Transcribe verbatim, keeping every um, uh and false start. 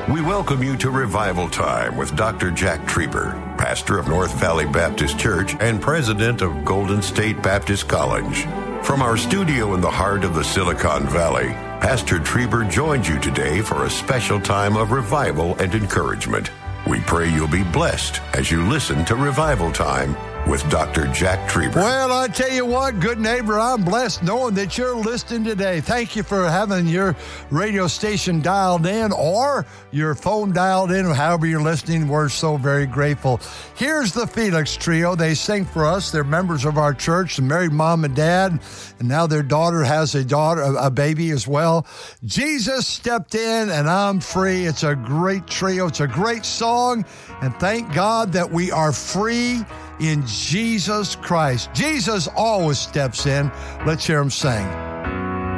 We welcome you to Revival Time with Doctor Jack Trieber, pastor of North Valley Baptist Church and president of Golden State Baptist College. From our studio in the heart of the Silicon Valley, Pastor Trieber joins you today for a special time of revival and encouragement. We pray you'll be blessed as you listen to Revival Time with Doctor Jack Trieber. Well, I tell you what, good neighbor, I'm blessed knowing that you're listening today. Thank you for having your radio station dialed in or your phone dialed in, however you're listening. We're so very grateful. Here's the Felix Trio. They sing for us. They're members of our church, the married mom and dad, and now their daughter has a daughter, a baby as well. Jesus stepped in and I'm free. It's a great trio. It's a great song, and thank God that we are free in Jesus Christ. Jesus always steps in. Let's hear him sing.